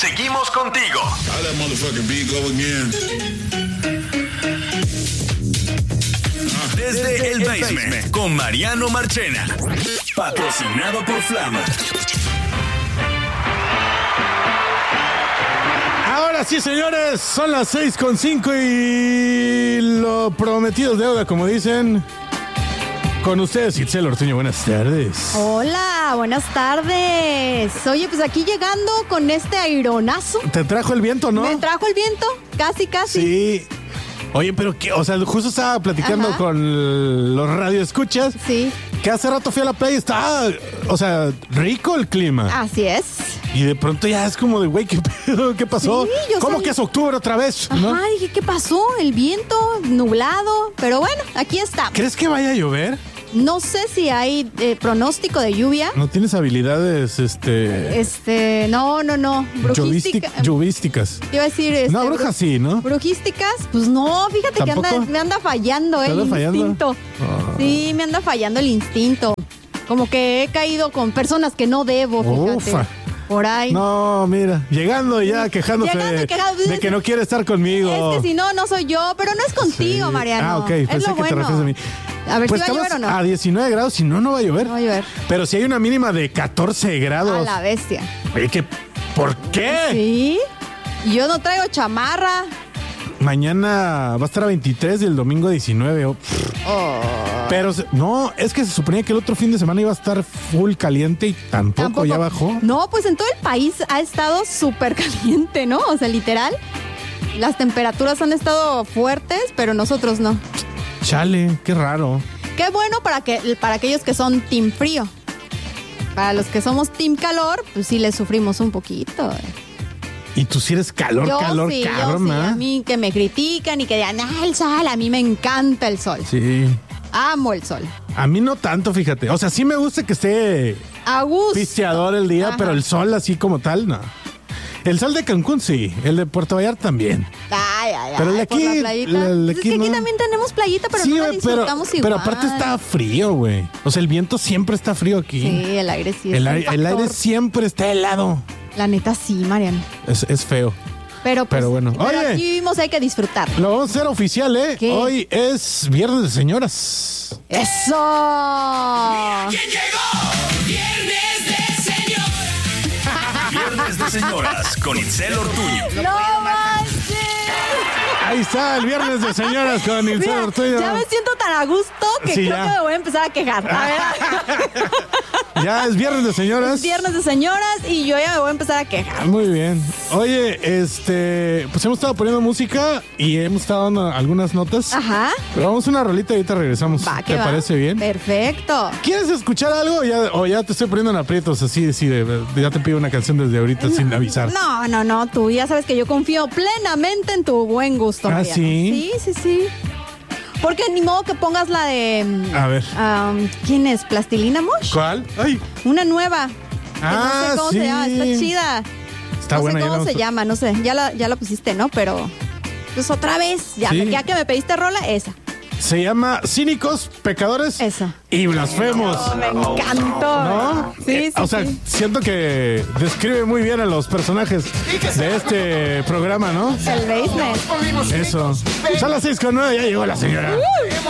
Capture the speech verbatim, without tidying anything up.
seguimos contigo. Desde el Basement con Mariano Marchena. Patrocinado por Flama. Ahora sí, señores, son las seis con cinco y lo prometido es deuda, como dicen. Con ustedes, Itzel Ortuño, buenas tardes. Hola, buenas tardes. Oye, pues aquí llegando con este aironazo. ¿Te trajo el viento, no? Me trajo el viento, casi, casi. Sí. Oye, pero que, o sea, justo estaba platicando Ajá. con los radioescuchas. Sí. Que hace rato fui a la playa y estaba, o sea, rico el clima. Así es. Y de pronto ya es como de, güey, ¿qué pedo? ¿Qué pasó? Sí, yo ¿Cómo salí... que es octubre otra vez? Ajá, ¿no? dije, ¿qué pasó? El viento, nublado, pero bueno, aquí está. ¿Crees que vaya a llover? No sé si hay eh, pronóstico de lluvia. ¿No tienes habilidades, este...? Este, no, no, no. Brujística, lluvísticas. Te iba a decir... Este, no, brujas sí, ¿no? Brujísticas, pues no, fíjate que anda, me anda fallando el fallando? instinto. Oh. Sí, me anda fallando el instinto. Como que he caído con personas que no debo, fíjate. Ufa. Por ahí. No, mira, llegando ya quejándose llegando de, quejado, de que no quiere estar conmigo. Es que si no, no soy yo, pero no es contigo, sí. Mariano. Ah, ok, pensé es lo que bueno. te refieres a mí. A ver, pues si va a llover o no. A diecinueve grados, si no, no va a llover. No va a llover. Pero si hay una mínima de catorce grados. A la bestia. Oye, ¿qué? ¿Por qué? Sí. Yo no traigo chamarra. Mañana va a estar a veintitrés y el domingo diecinueve. Oh. Oh. Pero no, es que se suponía que el otro fin de semana iba a estar full caliente y tampoco, ¿Tampoco? ya bajó. No, pues en todo el país ha estado súper caliente, ¿no? O sea, literal. Las temperaturas han estado fuertes, pero nosotros no. Chale, qué raro. Qué bueno para que para aquellos que son team frío. Para los que somos team calor, pues sí les sufrimos un poquito. Y tú sí eres calor, yo calor, sí, cabrón, yo sí. A mí que me critican y que digan, ah, el sol, a mí me encanta el sol. Sí. Amo el sol. A mí no tanto, fíjate. O sea, sí me gusta que esté a gusto. Pisteador el día, Ajá. pero el sol así como tal, no. El sol de Cancún sí, el de Puerto Vallarta también. Ay, ay, pero el de aquí, la el de aquí pues es que aquí no. también tenemos playita, pero sí, no la disfrutamos pero, igual. Pero aparte está frío, güey. O sea, el viento siempre está frío aquí. Sí, el aire sí. El, es aire, el aire siempre está helado. La neta sí, Mariano. Es, es feo. Pero, pues, pero bueno, pero oye, aquí vivimos, hay que disfrutar. Lo vamos a hacer oficial, ¿eh? ¿Qué? Hoy es Viernes de Señoras. ¡Eso! Mira quién llegó. Viernes de Señoras. Viernes de Señoras con Itzel Ortuño. ¡No manches! Ahí está, el Viernes de Señoras con Itzel Mira, Ortuño. Ya me siento tan a gusto que sí, creo ya. que me voy a empezar a quejar. A ver. Ya es Viernes de Señoras. Es Viernes de Señoras y yo ya me voy a empezar a quejar. Muy bien. Oye, este, pues hemos estado poniendo música y hemos estado dando algunas notas. Ajá. Pero vamos a una rolita y ahorita regresamos. Va, ¿Te va. parece bien? Perfecto. ¿Quieres escuchar algo o ya, o ya te estoy poniendo en aprietos así, así de, de, ya te pido una canción desde ahorita no, sin avisar? No, no, no, tú ya sabes que yo confío plenamente en tu buen gusto. ¿Ah, Mariano. sí? Sí, sí, sí. Porque ni modo que pongas la de... A ver. Um, ¿Quién es? ¿Plastilina Mosh? ¿Cuál? Ay. Una nueva. Ah, no sé cómo sí. se llama, está chida. Está no buena. sé cómo ya se vamos... llama, no sé. Ya la, ya la pusiste, ¿no? Pero... Pues otra vez. Ya, sí. ya que me pediste rola, esa. Se llama Cínicos, Pecadores Eso. y Blasfemos. Oh, me encantó. ¿No? Sí, eh, sí, O sea, sí. siento que describe muy bien a los personajes de este programa, ¿no? El basement. Eso. Son las seis con nueve, ya llegó la señora. Uh.